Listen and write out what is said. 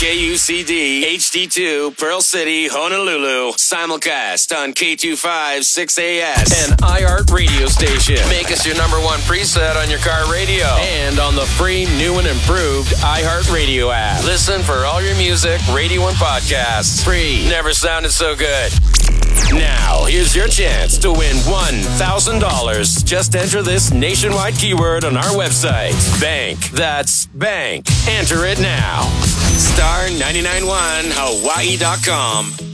KUCD HD2 Pearl City, Honolulu. Simulcast on K25 6AS and iHeart Radio Station. Make us your number one preset on your car radio and on the free, new and improved iHeart Radio app. Listen for all your music, radio, and podcasts. Free. Never sounded so good. Now, here's your chance to win $1,000. Just enter this nationwide keyword on our website. Bank. That's bank. Enter it now. Star 991 Hawaii.com.